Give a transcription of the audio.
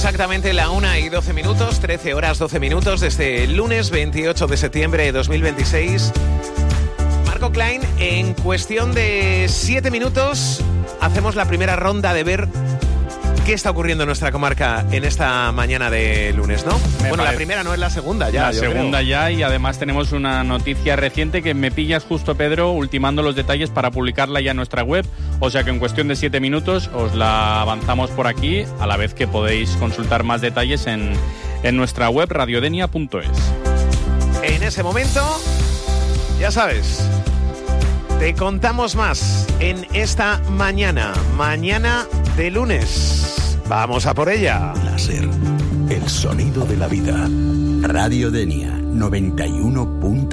Exactamente la 1:12, 13 horas 12 minutos, desde el lunes 28 de septiembre de 2026. Marco Klein, en cuestión de 7 minutos hacemos la primera ronda de ver qué está ocurriendo en nuestra comarca en esta mañana de lunes, ¿no? La primera no es la segunda ya. La segunda creo. Ya, y además tenemos una noticia reciente que me pillas justo, Pedro, ultimando los detalles para publicarla ya en nuestra web. O sea que en cuestión de 7 minutos os la avanzamos por aquí, a la vez que podéis consultar más detalles en nuestra web radiodenia.es. En ese momento, ya sabes, te contamos más en esta mañana de lunes. Vamos a por ella. Láser, el sonido de la vida. Radio Denia 91.